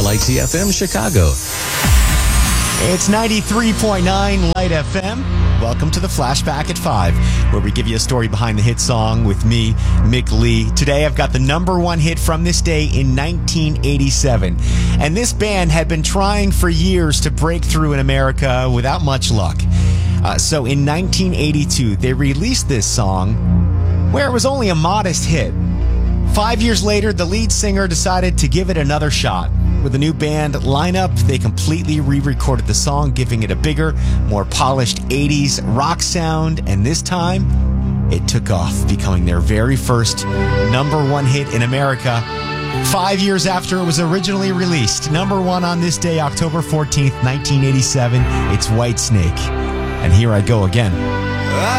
KLIT FM Chicago. It's 93.9 Light FM. Welcome to the Flashback at 5, where we give you a story behind the hit song with me, Mick Lee. Today I've got the number one hit from this day in 1987. And this band had been trying for years to break through in America without much luck. So in 1982, they released this song where it was only a modest hit. 5 years later, the lead singer decided to give it another shot. With a new band lineup, they completely re-recorded the song, giving it a bigger, more polished 80s rock sound, and this time, it took off, becoming their very first number one hit in America. 5 years after it was originally released, number one on this day, October 14th, 1987, it's Whitesnake. And Here I Go Again.